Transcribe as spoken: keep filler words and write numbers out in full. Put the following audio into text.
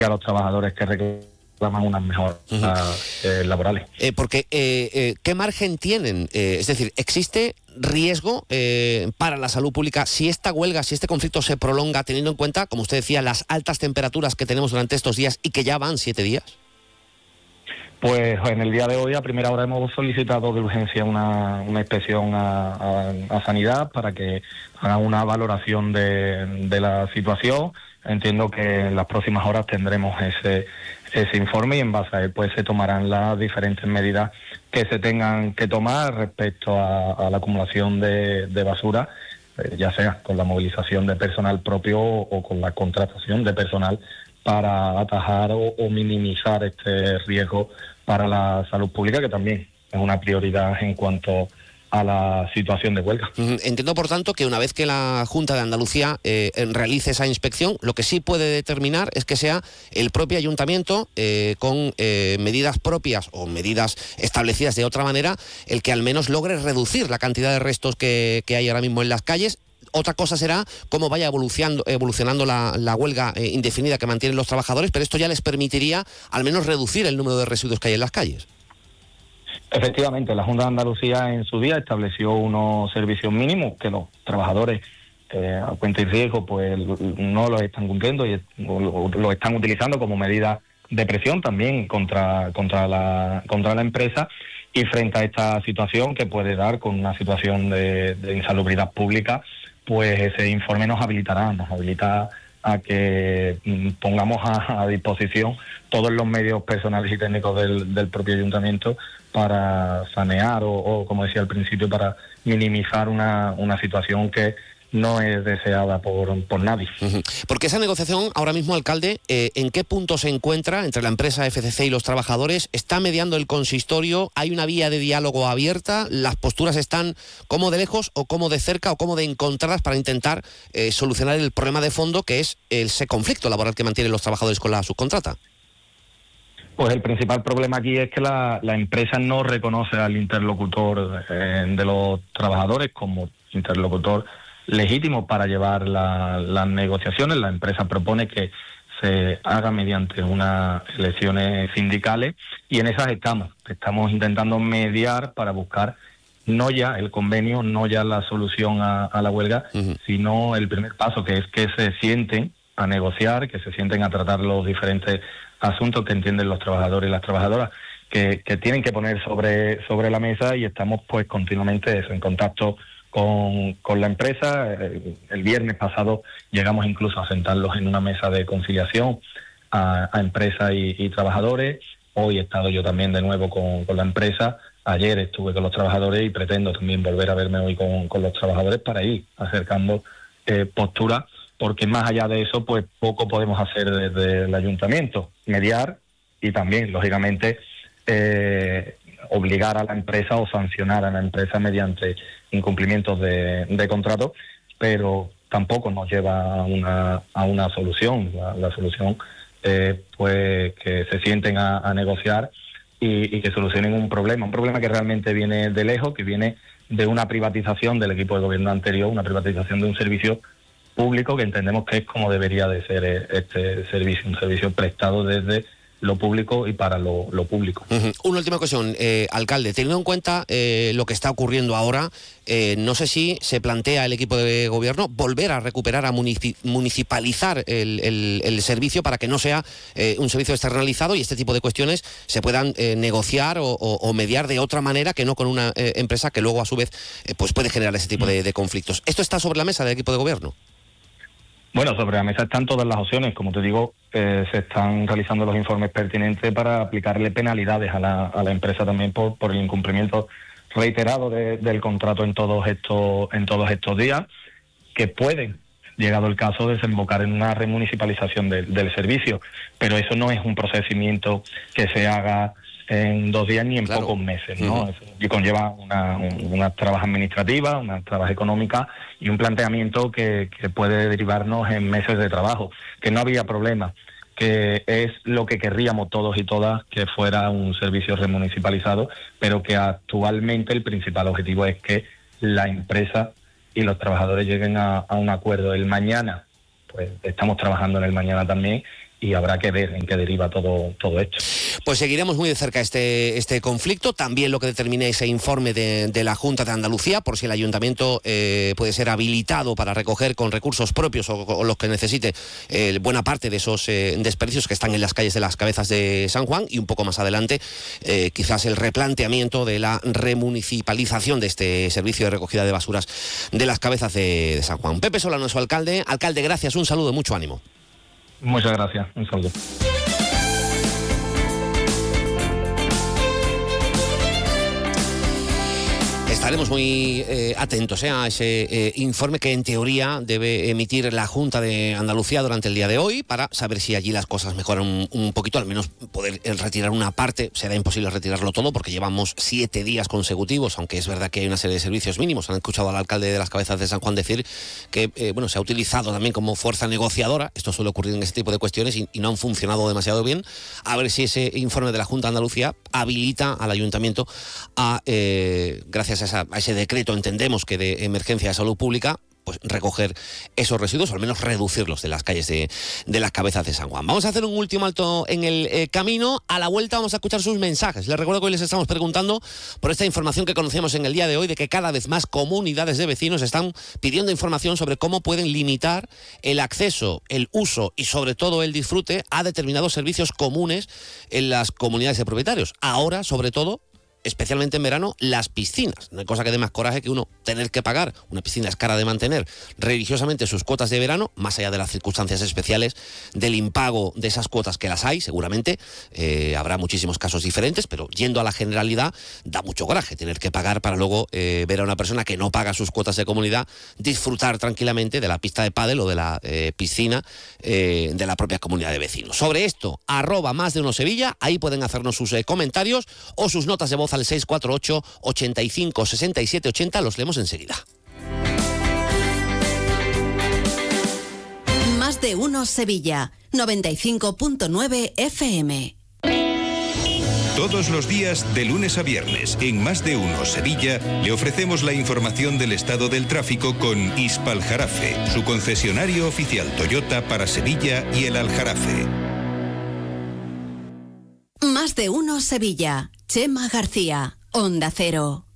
a los trabajadores que reclaman unas mejoras uh-huh. eh, laborales. Eh, porque, eh, eh, ¿qué margen tienen? Eh, es decir, ¿existe riesgo eh, para la salud pública si esta huelga, si este conflicto se prolonga, teniendo en cuenta, como usted decía, las altas temperaturas que tenemos durante estos días y que ya van siete días? Pues en el día de hoy, a primera hora, hemos solicitado de urgencia una, una inspección a, a, a Sanidad para que haga una valoración de, de la situación. Entiendo que en las próximas horas tendremos ese, ese informe y en base a él pues se tomarán las diferentes medidas que se tengan que tomar respecto a, a la acumulación de, de basura, eh, ya sea con la movilización de personal propio o, o con la contratación de personal para atajar o, o minimizar este riesgo para la salud pública, que también es una prioridad en cuanto a la situación de huelga. Entiendo, por tanto, que una vez que la Junta de Andalucía eh, realice esa inspección, lo que sí puede determinar es que sea el propio ayuntamiento, eh, con eh, medidas propias o medidas establecidas de otra manera, el que al menos logre reducir la cantidad de restos que, que hay ahora mismo en las calles. Otra cosa será cómo vaya evolucionando, evolucionando la, la huelga eh, indefinida que mantienen los trabajadores, pero esto ya les permitiría al menos reducir el número de residuos que hay en las calles. Efectivamente, la Junta de Andalucía en su día estableció unos servicios mínimos que los trabajadores eh, a cuenta y riesgo pues no los están cumpliendo y lo, lo están utilizando como medida de presión también contra, contra, la, contra la empresa, y frente a esta situación que puede dar con una situación de, de insalubridad pública, pues ese informe nos habilitará, nos habilita a que pongamos a, a disposición todos los medios personales y técnicos del, del propio ayuntamiento para sanear o, o, como decía al principio, para minimizar una, una situación que no es deseada por, por nadie. Uh-huh. Porque esa negociación, ahora mismo, alcalde, eh, ¿en qué punto se encuentra entre la empresa F C C y los trabajadores? ¿Está mediando el consistorio? ¿Hay una vía de diálogo abierta? ¿Las posturas están como de lejos o como de cerca o como de encontradas para intentar eh, solucionar el problema de fondo, que es ese conflicto laboral que mantienen los trabajadores con la subcontrata? Pues el principal problema aquí es que la, la empresa no reconoce al interlocutor eh, de los trabajadores como interlocutor legítimo para llevar la, las negociaciones. La empresa propone que se haga mediante unas elecciones sindicales y en esas estamos. Estamos intentando mediar para buscar no ya el convenio, no ya la solución a, a la huelga, uh-huh. sino el primer paso, que es que se sienten a negociar, que se sienten a tratar los diferentes asuntos que entienden los trabajadores y las trabajadoras, que, que tienen que poner sobre, sobre la mesa, y estamos pues continuamente eso, en contacto con, con la empresa. El, el viernes pasado llegamos incluso a sentarlos en una mesa de conciliación a, a empresa y, y trabajadores. Hoy he estado yo también de nuevo con, con la empresa. Ayer estuve con los trabajadores y pretendo también volver a verme hoy con, con los trabajadores para ir acercando eh, posturas, porque más allá de eso, pues poco podemos hacer desde el ayuntamiento. Mediar y también, lógicamente, eh, obligar a la empresa o sancionar a la empresa mediante incumplimientos de, de contrato, pero tampoco nos lleva a una, a una solución. La, la solución es eh, pues que se sienten a, a negociar y, y que solucionen un problema, un problema que realmente viene de lejos, que viene de una privatización del equipo de gobierno anterior, una privatización de un servicio público que entendemos que es como debería de ser este servicio, un servicio prestado desde lo público y para lo, lo público. Uh-huh. Una última cuestión, eh, alcalde, teniendo en cuenta eh, lo que está ocurriendo ahora, eh, no sé si se plantea el equipo de gobierno volver a recuperar, a munici- municipalizar el, el, el servicio para que no sea eh, un servicio externalizado y este tipo de cuestiones se puedan eh, negociar o, o, o mediar de otra manera que no con una eh, empresa que luego a su vez eh, pues puede generar ese tipo de, de conflictos. ¿Esto está sobre la mesa del equipo de gobierno? Bueno, sobre la mesa están todas las opciones. Como te digo, eh, se están realizando los informes pertinentes para aplicarle penalidades a la, a la empresa también por, por el incumplimiento reiterado de, del contrato en todos estos en todos estos días, que pueden, llegado el caso, desembocar en una remunicipalización de, del servicio. Pero eso no es un procedimiento que se haga en dos días ni en claro. pocos meses, ¿no? Uh-huh. Y conlleva una, una trabas administrativa, una trabas económica y un planteamiento que, que puede derivarnos en meses de trabajo, que no había problema, que es lo que querríamos todos y todas, que fuera un servicio remunicipalizado, pero que actualmente el principal objetivo es que la empresa y los trabajadores lleguen a, a un acuerdo. El mañana, pues estamos trabajando en el mañana también, y habrá que ver en qué deriva todo, todo esto. Pues seguiremos muy de cerca este, este conflicto, también lo que determine ese informe de, de la Junta de Andalucía, por si el Ayuntamiento eh, puede ser habilitado para recoger con recursos propios o, o los que necesite eh, buena parte de esos eh, desperdicios que están en las calles de las Cabezas de San Juan, y un poco más adelante eh, quizás el replanteamiento de la remunicipalización de este servicio de recogida de basuras de las Cabezas de, de San Juan. Pepe Solano es su alcalde. Alcalde, gracias, un saludo, mucho ánimo. Muchas gracias, un saludo. Estaremos muy eh, atentos eh, a ese eh, informe que en teoría debe emitir la Junta de Andalucía durante el día de hoy, para saber si allí las cosas mejoran un, un poquito, al menos poder eh, retirar una parte. Será imposible retirarlo todo porque llevamos siete días consecutivos, aunque es verdad que hay una serie de servicios mínimos. Han escuchado al alcalde de las Cabezas de San Juan decir que eh, bueno, se ha utilizado también como fuerza negociadora. Esto suele ocurrir en ese tipo de cuestiones y, y no han funcionado demasiado bien. A ver si ese informe de la Junta de Andalucía habilita al Ayuntamiento a, eh, gracias a A, a ese decreto, entendemos que de emergencia de salud pública, pues recoger esos residuos, o al menos reducirlos de las calles de, de las Cabezas de San Juan. Vamos a hacer un último alto en el eh, camino. A la vuelta vamos a escuchar sus mensajes. Les recuerdo que hoy les estamos preguntando por esta información que conocemos en el día de hoy, de que cada vez más comunidades de vecinos están pidiendo información sobre cómo pueden limitar el acceso, el uso y sobre todo el disfrute a determinados servicios comunes en las comunidades de propietarios. Ahora, sobre todo, especialmente en verano, las piscinas. No hay cosa que dé más coraje que uno tener que pagar. Una piscina es cara de mantener religiosamente sus cuotas de verano, más allá de las circunstancias especiales del impago de esas cuotas, que las hay, seguramente. Eh, habrá muchísimos casos diferentes, pero yendo a la generalidad, da mucho coraje tener que pagar para luego eh, ver a una persona que no paga sus cuotas de comunidad disfrutar tranquilamente de la pista de pádel o de la eh, piscina eh, de la propia comunidad de vecinos. Sobre esto, arroba más de uno Sevilla, ahí pueden hacernos sus eh, comentarios o sus notas de voz al seis cuatro ocho, ochenta y cinco, sesenta y siete ochenta, los leemos enseguida. Más de uno Sevilla, noventa y cinco punto nueve F M. Todos los días, de lunes a viernes, en Más de uno Sevilla, le ofrecemos la información del estado del tráfico con Hispaljarafe, su concesionario oficial Toyota para Sevilla y el Aljarafe. Más de uno Sevilla. Chema García, Onda Cero.